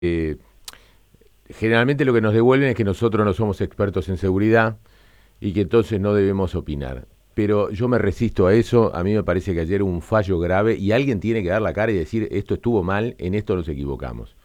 eh, generalmente lo que nos devuelven es que nosotros no somos expertos en seguridad y que entonces no debemos opinar. Pero yo me resisto a eso, a mí me parece que ayer hubo un fallo grave y alguien tiene que dar la cara y decir esto estuvo mal, en esto nos equivocamos.